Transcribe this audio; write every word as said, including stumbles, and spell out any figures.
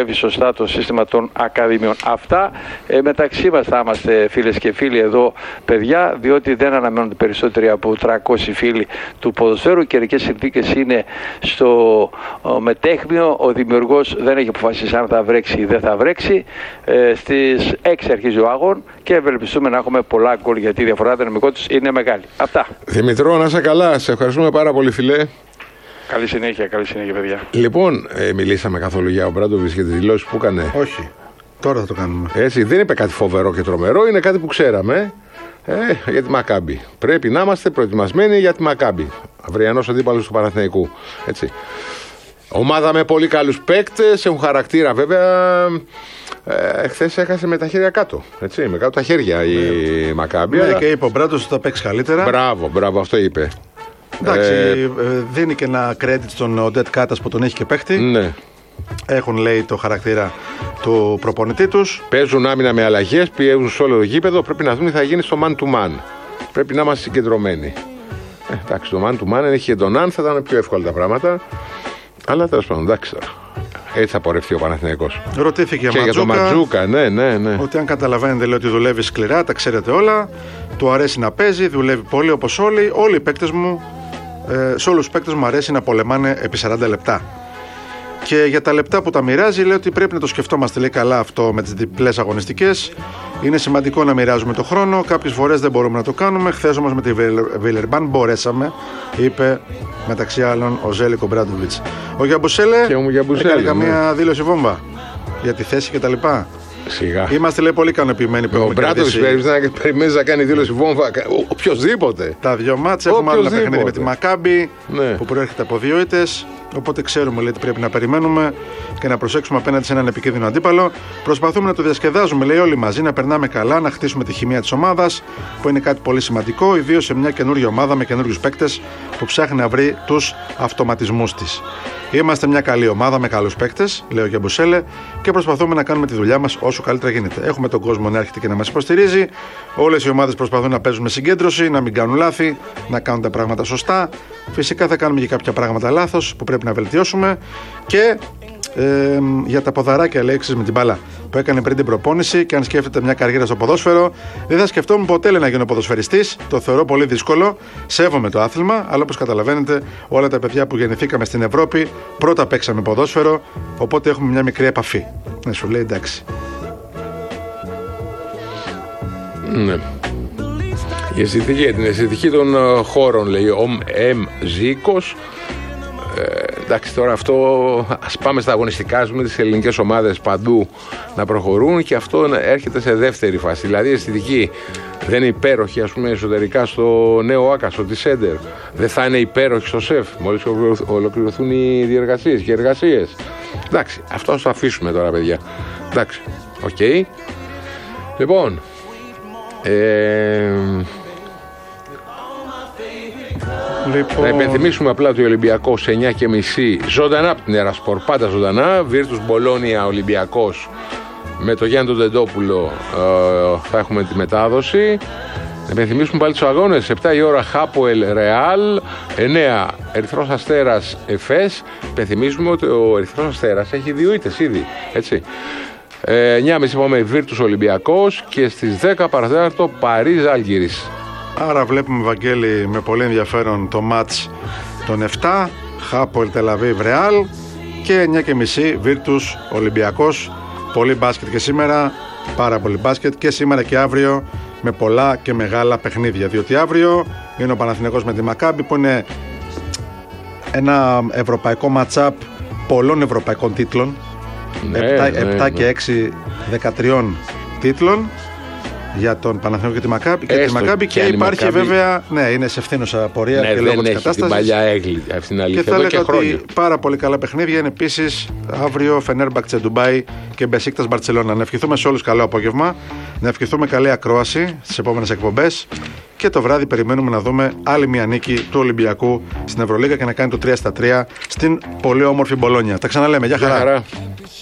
δουλεύει σωστά το σύστημα των ακαδημιών. Αυτά ε, μεταξύ μας θα είμαστε, φίλες και φίλοι, εδώ παιδιά, διότι δεν αναμένονται περισσότεροι από τριακόσιοι φίλοι του ποδοσφαίρου. Οι καιρικές συνθήκες είναι στο ο, μετέχμιο. Ο δημιουργός δεν έχει αποφασίσει αν θα βρέξει ή δεν θα βρέξει. Ε, στις έξι αρχίζει ο αγών και ευελπιστούμε να έχουμε πολλά γκολ, γιατί η διαφορά δυναμικότητας είναι μεγάλη. Αυτά. Δημητρό, να είσαι καλά. Σε ευχαριστούμε πάρα πολύ, φιλέ. Καλή συνέχεια, καλή συνέχεια, παιδιά. Λοιπόν, ε, μιλήσαμε καθόλου για ο Μπράντοβιτς και τις δηλώσεις που έκανε? Όχι. Τώρα θα το κάνουμε. Έτσι, δεν είπε κάτι φοβερό και τρομερό, είναι κάτι που ξέραμε. Ε, για τη Μακάμπι. Πρέπει να είμαστε προετοιμασμένοι για τη Μακάμπι. Αυριανός αντίπαλος του Παναθηναϊκού. Έτσι. Ομάδα με πολύ καλούς παίκτες, έχουν χαρακτήρα βέβαια. Ε, Χθες έχασε με τα χέρια κάτω. Έτσι, με κάτω τα χέρια η ναι. Μακάμπι. Ναι, αλλά... και είπε ο Μπράντος ότι θα παίξει καλύτερα. Μπράβο, μπράβο, αυτό είπε. Εντάξει, ε... δίνει και ένα credit στον Οντέτ Κάτας που τον έχει και παίχτη. Ναι. Έχουν, λέει, το χαρακτήρα του προπονητή τους. Παίζουν άμυνα με αλλαγές, πιέζουν σε όλο το γήπεδο. Πρέπει να δούμε τι θα γίνει στο man to man. Πρέπει να είμαστε συγκεντρωμένοι. Ε, εντάξει, το man to man, αν είχε τον Αν, θα ήταν πιο εύκολα τα πράγματα. Αλλά τέλος πάντων, εντάξει τώρα. Έτσι θα πορευτεί ο Παναθηναϊκός. Ρωτήθηκε και Ματζούκα, για τον Ματζούκα, ναι, ναι, ναι. Ότι αν καταλαβαίνετε, λέει, ότι δουλεύει σκληρά, τα ξέρετε όλα. Του αρέσει να παίζει, δουλεύει πολύ όπως όλοι. Όλοι οι παίκτες μου, ε, σε όλους τους παίκτες μου αρέσει να πολεμάνε επί σαράντα λεπτά. Και για τα λεπτά που τα μοιράζει, λέει ότι πρέπει να το σκεφτόμαστε, λέει, καλά αυτό με τις διπλές αγωνιστικές. Είναι σημαντικό να μοιράζουμε το χρόνο. Κάποιες φορές δεν μπορούμε να το κάνουμε. Χθες όμως με τη Βιλερμπάν μπορέσαμε, είπε μεταξύ άλλων ο Ζέλικο Μπράντοβιτς. Ο Γιαμπουσέλε έκανε καμία ναι. δήλωση βόμβα για τη θέση κτλ. Σιγά. Είμαστε, λέει, πολύ ικανοποιημένοι που ο έχουμε κερδίσει. Ο Μπράντοβιτς περιμένει να κάνει δήλωση βόμβα. Οποιοδήποτε. Τα δύο μάτς έχουμε άλλο ένα παιχνίδι με τη Μακάμπι ναι. που προέρχεται από δύο ήττες. Οπότε ξέρουμε, λέει, ότι πρέπει να περιμένουμε και να προσέξουμε απέναντι σε έναν επικίνδυνο αντίπαλο. Προσπαθούμε να το διασκεδάζουμε, λέει, όλοι μαζί, να περνάμε καλά, να χτίσουμε τη χημεία της ομάδας, που είναι κάτι πολύ σημαντικό, ιδίως σε μια καινούργια ομάδα με καινούριους παίκτες που ψάχνει να βρει τους αυτοματισμούς της. Είμαστε μια καλή ομάδα με καλούς παίκτες, λέει ο Γιαμπουσέλε, και προσπαθούμε να κάνουμε τη δουλειά μας όσο καλύτερα γίνεται. Έχουμε τον κόσμο να έρχεται και να μας υποστηρίζει. Όλες οι ομάδες προσπαθούν να παίζουν με συγκέντρωση, να μην κάνουν λάθη, να κάνουν τα πράγματα σωστά. Φυσικά θα κάνουμε και κάποια πράγματα λάθος που πρέπει να βελτιώσουμε. Και ε, για τα ποδαράκια, λέξεις με την μπάλα που έκανε πριν την προπόνηση, και αν σκέφτεται μια καριέρα στο ποδόσφαιρο, δεν θα σκεφτόμουν ποτέ, λέει, να γίνω ποδοσφαιριστής. Το θεωρώ πολύ δύσκολο. Σέβομαι το άθλημα, αλλά όπως καταλαβαίνετε, όλα τα παιδιά που γεννηθήκαμε στην Ευρώπη πρώτα παίξαμε ποδόσφαιρο, οπότε έχουμε μια μικρή επαφή. Ναι, σου λέει εντάξει. Ναι. Η αισθητική, την αισθητική των χώρων, λέει ο Εμ Ζήκος. Ε, εντάξει, τώρα αυτό, ας πάμε στα αγωνιστικά, ας πούμε, τις ελληνικές ομάδες παντού να προχωρούν, και αυτό έρχεται σε δεύτερη φάση. Δηλαδή η αισθητική δεν είναι υπέροχη, ας πούμε, εσωτερικά στο νέο Άκα, στο Τισέντερ. Δεν θα είναι υπέροχη στο ΣΕΦ μόλις ολοκληρωθούν οι διεργασίες και οι εργασίες. Εντάξει, αυτό θα το αφήσουμε τώρα, παιδιά. Εντάξει, οκ. Okay. Λοιπόν, ε, Λοιπόν... να υπενθυμίσουμε απλά ότι ο Ολυμπιακός εννιά και μισή ζωντανά από την Ερασπορ, πάντα ζωντανά. Virtus Μπολόνια Ολυμπιακός με το Γιάννη τον Τεντόπουλο ε, θα έχουμε τη μετάδοση. Να υπενθυμίσουμε πάλι τους αγώνες. επτά η ώρα Χάποελ Ρεάλ, εννιά Ερυθρός Αστέρας Εφές. Υπενθυμίσουμε ότι ο Ερυθρός Αστέρας έχει δύο ήττες ήδη, έτσι. Ε, εννιά και μισή είπαμε Virtus Ολυμπιακός, και στις δέκα παρατέταρτο Παρίζ Άλγιρις. Άρα βλέπουμε, Βαγγέλη, με πολύ ενδιαφέρον το μάτς των επτά, Χάποελ Τελαβίβ Ρεάλ, και εννιά και μισή Virtus Ολυμπιακός. Πολύ μπάσκετ και σήμερα, πάρα πολύ μπάσκετ και σήμερα και αύριο, με πολλά και μεγάλα παιχνίδια. Διότι αύριο είναι ο Παναθηναϊκός με τη Μακάμπι, που είναι ένα ευρωπαϊκό ματσάπ πολλών ευρωπαϊκών τίτλων. Ναι, επτά, ναι, επτά ναι. και έξι, δεκατρία τίτλων για τον Παναθηναϊκό και τη Μακάμπι. Και, τη Μακάμπι και υπάρχει Μακάμπι... βέβαια, ναι, είναι σε ευθύνουσα πορεία, ναι, και λόγω της κατάστασης. Την παλιά έγκλη, αυτήν αλήθεια. Και θα έλεγα ότι πάρα πολύ καλά παιχνίδια είναι επίσης αύριο Φενέρμπαχτσε Ντουμπάι και Μπεσίκτας Μπαρτσελώνα. Να ευχηθούμε σε όλους καλό απόγευμα, να ευχηθούμε καλή ακρόαση στις επόμενες εκπομπές, και το βράδυ περιμένουμε να δούμε άλλη μια νίκη του Ολυμπιακού στην Ευρωλίγα και να κάνει το τρία στα τρία στην πολύ όμορφη Μπολόνια. Τα ξαναλέμε, γεια χαρά.